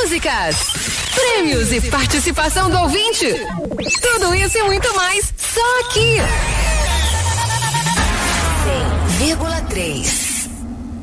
músicas, prêmios e participação do ouvinte. Tudo isso e muito mais, só aqui. 100,3.